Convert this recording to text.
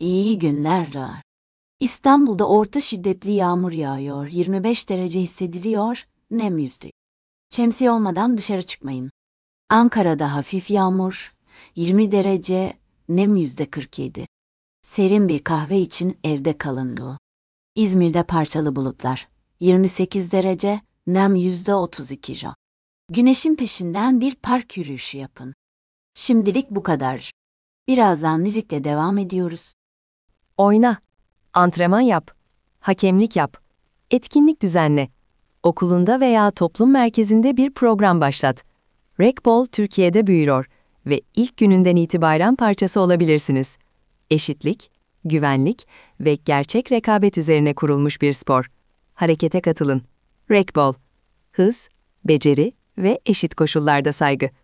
İyi günler var. İstanbul'da orta şiddetli yağmur yağıyor, 25 derece hissediliyor, nem yüzde. Şemsiye olmadan dışarı çıkmayın. Ankara'da hafif yağmur, 20 derece, nem %47. Serin bir kahve için evde kalın. İzmir'de parçalı bulutlar, 28 derece, nem %32. Güneşin peşinden bir park yürüyüşü yapın. Şimdilik bu kadar. Birazdan müzikle devam ediyoruz. Oyna, antrenman yap, hakemlik yap, etkinlik düzenle. Okulunda veya toplum merkezinde bir program başlat. Rec Ball Türkiye'de büyüyor ve ilk gününden itibaren parçası olabilirsiniz. Eşitlik, güvenlik ve gerçek rekabet üzerine kurulmuş bir spor. Harekete katılın. Rec Ball. Hız, beceri ve eşit koşullarda saygı.